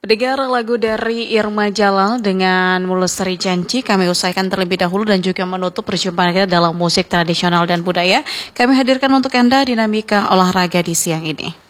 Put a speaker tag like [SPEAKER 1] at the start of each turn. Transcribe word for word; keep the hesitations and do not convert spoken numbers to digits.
[SPEAKER 1] Pendengar lagu dari Irma Jalal dengan Mulestari Janji kami usaikan terlebih dahulu dan juga menutup perjumpaan kita dalam musik tradisional dan budaya. Kami hadirkan untuk Anda dinamika olahraga di siang ini.